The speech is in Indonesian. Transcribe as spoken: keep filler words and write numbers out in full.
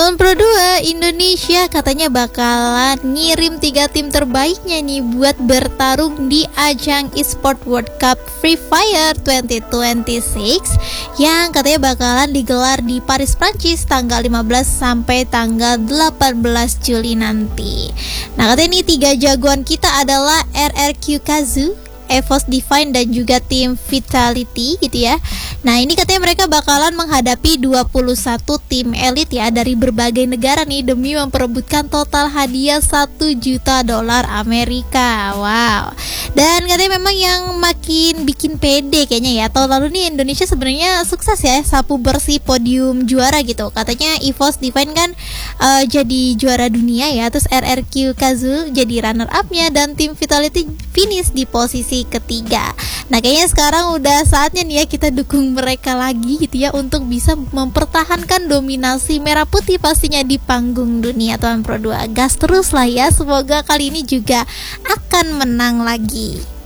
Tahun Pro dua, Indonesia katanya bakalan ngirim tiga tim terbaiknya nih buat bertarung di ajang eSport World Cup Free Fire dua ribu dua puluh enam yang katanya bakalan digelar di Paris, Prancis tanggal lima belas sampai tanggal delapan belas Juli nanti. Nah, katanya nih tiga jagoan kita adalah R R Q Kazoo, EVOS Divine dan juga tim Vitality gitu ya. Nah, ini katanya mereka bakalan menghadapi dua puluh satu tim elit ya dari berbagai negara nih demi memperebutkan total hadiah satu juta dolar Amerika. Wow. Dan katanya memang yang makin bikin pede kayaknya ya, tahun lalu nih Indonesia sebenarnya sukses ya sapu bersih podium juara gitu. Katanya EVOS Divine kan uh, jadi juara dunia ya, terus R R Q Kazoo jadi runner up-nya dan tim Vitality finish di posisi ketiga. Nah, kayaknya sekarang udah saatnya nih ya kita dukung mereka lagi gitu ya untuk bisa mempertahankan dominasi merah putih pastinya di panggung dunia Tahun Pro dua. Gas terus lah ya, semoga kali ini juga akan menang lagi.